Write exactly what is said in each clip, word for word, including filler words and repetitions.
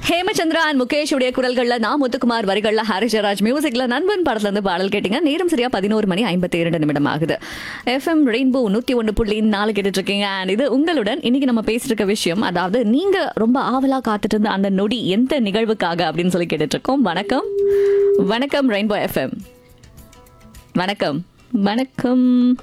Hemachandra and Mukesh உடைய குரல்கள்ல நான் முத்துக்குமார் வரிகள்ல ஹாரிஸ் ஜெயராஜ் மியூசிக்ல நண்பன் படத்துல இருந்து பாடல் கேட்டீங்க. நேரம் சரியா பதினோரு மணி ஐம்பத்தி இரண்டு நிமிடம் ஆகுது. எஃப்எம் ரெயின்போ நூத்தி ஒன்று புள்ளி நாலு கேட்டுட்டு இருக்கீங்க. அண்ட் இது உங்களுடன் இன்னைக்கு நம்ம பேசிட்டு இருக்க விஷயம், அதாவது நீங்க ரொம்ப ஆவலா காத்துட்டு இருந்த அந்த நொடி எந்த நிகழ்வுக்காக அப்படின்னு சொல்லி கேட்டுட்டு இருக்கோம். வணக்கம் வணக்கம் ரெயின்போ எஃப்எம். வணக்கம் வணக்கம்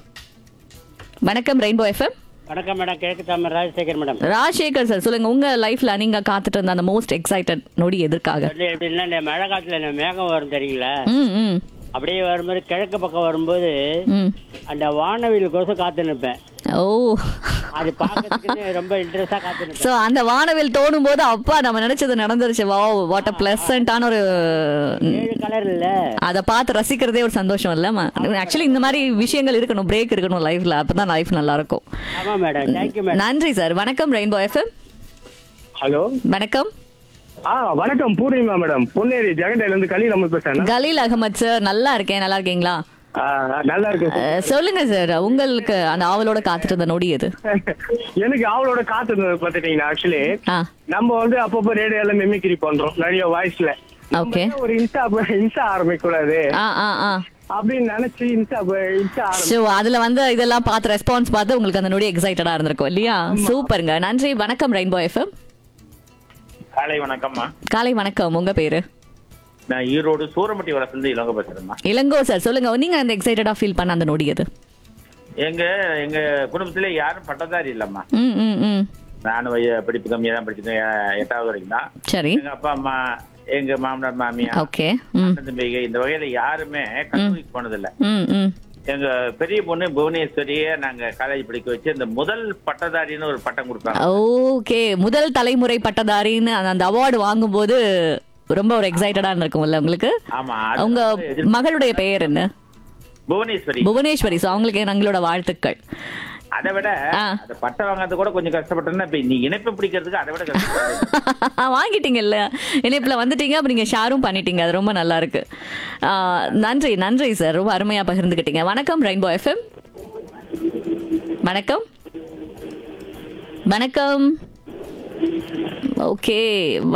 வணக்கம் ரெயின்போ எஃப்எம். வணக்கம் மேடம், கிழக்கு தாமரை ராஜசேகர் மேடம். ராஜசேகர் சார், சொல்லுங்க உங்க லைஃப்ல நீங்க காத்துட்டு இருந்த அந்த மோஸ்ட் எக்ஸைட்டட் நொடி எதற்காக? வந்து எப்படின்னா இந்த மழை காலத்துல இந்த மேகம் வரும் தெரியுங்களா, ம் ம் அப்படியே வரும்போது கிழக்கு பக்கம் வரும்போது ம் அந்த வானவில் கோசம் காத்து நிற்பேன். ஓ, அது பார்க்கறதுக்கு ரொம்ப இன்ட்ரெஸ்டா காத்து நிற்பேன். சோ அந்த வானவில் தோணும் போது அப்பா நம்ம நினைச்சது நடந்துருச்சு, வாவ் வாட் அ பிளசன்ட்டான ஒரு ஏழு கலர் இல்ல, அதை பார்த்து ரசிக்கிறதே ஒரு சந்தோஷம் இல்ல. ஆக்சுவலி இந்த மாதிரி விஷயங்கள் இருக்கணும், பிரேக் இருக்கணும் லைஃப்ல, அப்பதான் லைஃப் நல்லா இருக்கும். ஆமா மேடம், தேங்க்யூ மேடம். நன்றி சார். வணக்கம் ரெயின்போ எஃப்எம். ஹலோ வணக்கம். ஆ வணக்கம் பூர்ணிமா மேடம், பொன்னேரி ஜெகண்டையில இருந்து கலீல் அஹமத் பேசுறேன். கலீல் அகமது சார், நல்லா இருக்கேன். நல்லா இருக்கீங்களா? ஆ, நல்லா இருக்கு சார். அஹ், சொல்லுங்க சார், உங்களுக்கு அந்த ஆவலோட காத்துட்டு இருந்த நொடி எது? எனக்கு அவளோட காத்து பார்த்துட்டீங்கன்னா ஆக்சுவலி ஆ நம்ம வந்து அப்பப்போ ரேடியோல மிமிக்ரி பண்றோம் நிறைய வாய்ஸ்ல. ஓகே. ஒரு இன்ஸ்டா இன்ஸ்டா ஆரம்பிக்க கூடாது ஆ ஆ ஆ அப்படின்னு நினைச்சு இன்ஸ்டா இன்ஸ்டா ஸோ அதுல வந்து இதெல்லாம் பார்த்து ரெஸ்பான்ஸ் பார்த்து உங்களுக்கு அந்த நொடி எக்ஸைட்டடா இருந்திருக்கும் இல்லையா? சூப்பருங்க, நன்றி. வணக்கம் ரெயின்போ எஃப்எம். காலை வணக்கம்மா. காலை வணக்கம். உங்க பேரு? நான் ஈரோடு சூரமட்டி வளர்ந்து இளங்க பேசுறேம்மா. இளங்கோ சார், சொல்லுங்க நீங்க அந்த எக்ஸைட்டடா ஃபீல் பண்ண அந்த நொடி எது? எங்க எங்க குடும்பத்திலே யாரும் பட்டதாரி இல்லம்மா. ம் ம் ம் நானும் வய- படிப்பு கம்மியா தான் படிச்சிருக்கேன், எ- எட்டாவது வரைக்கும் தான். சரி, எங்க அப்பா அம்மா, எங்க மாமனார் மாமியார், ஓகே. ம் அண்ணன் தம்பிங்க இந்த வகையில யாருமே கல்லூரிக்கு போனதில்லை. ம் ம் எங்க பெரிய பொண்ணு புவனேஸ்வரிய நாங்க காலேஜ் படிக்க வச்சு இந்த முதல் பட்டதாரின்னு ஒரு பட்டம் கொடுப்பாங்க. ஓகே, முதல் தலைமுறை பட்டதாரின்னு அந்த- அந்த அவார்டு வாங்கும்போது ரொம்ப ஒரு எக்ஸைட்டடா இருக்கும்ல உங்களுக்கு? ஆமா, அது உங்க வந்து எதிர்- மகளுடைய பெயர் என்ன? புவனேஸ்வரி. புவனேஸ்வரி. சோ அவங்களுக்கு எங்களோட வாழ்த்துக்கள். அதை விட ஆ. அந்த பட்டம் வாங்குறது கூட கொஞ்சம் கஷ்டப்பட்டேன்னா இப்ப நீ இணைப்பு பிடிக்கிறதுக்கு அதை விட கஷ்டப்பட்டு வாங்கிட்டீங்கல்ல, இணைப்புல வந்துட்டீங்க, அப்ப நீங்க ஷேரும் பண்ணிட்டீங்க, அது ரொம்ப நல்லா இருக்கு. ஆ, நன்றி நன்றி சார், ரொம்ப அருமையா பகிர்ந்துக்கிட்டீங்க. வணக்கம் ரெயின்போ எஃப்எம். வணக்கம் வணக்கம். ஓகே.